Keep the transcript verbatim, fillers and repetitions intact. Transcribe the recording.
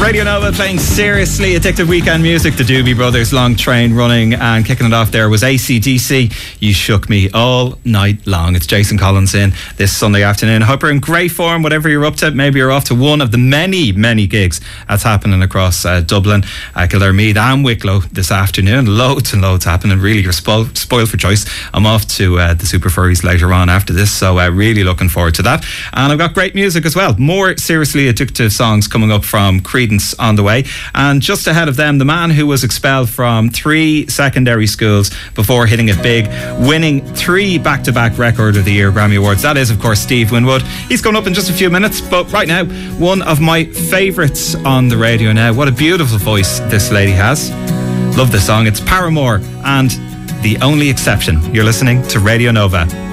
Radio Nova playing seriously addictive weekend music. The Doobie Brothers, Long Train Running, and kicking it off there was A C D C, You Shook Me All Night Long. It's Jason Collins in this Sunday afternoon. I hope you're in great form, whatever you're up to. Maybe you're off to one of the many, many gigs that's happening across uh, Dublin, uh, Kildare Meath and Wicklow this afternoon. Loads and loads happening. Really, you're spo- spoiled for choice. I'm off to uh, the Super Furries later on after this, so uh, really looking forward to that. And I've got great music as well. More seriously addictive songs coming up from Creedence on the way, and just ahead of them, the man who was expelled from three secondary schools before hitting it big, winning three back-to-back Record of the Year Grammy Awards. That is, of course, Steve Winwood. He's coming up in just a few minutes, but right now, one of my favourites on the radio now. What a beautiful voice this lady has. Love this song. It's Paramore and The Only Exception. You're listening to Radio Nova.